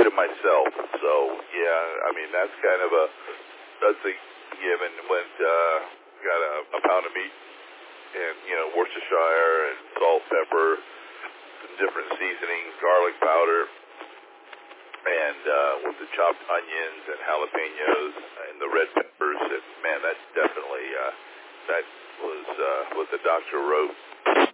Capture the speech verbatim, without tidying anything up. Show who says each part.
Speaker 1: enjoyed it myself. So yeah, I mean that's kind of a that's a given. Went uh, got a, a pound of meat and you know Worcestershire and salt, pepper, some different seasonings, garlic powder, and uh, with the chopped onions and jalapenos and the red peppers. And man, that definitely uh, that was uh, what the doctor wrote.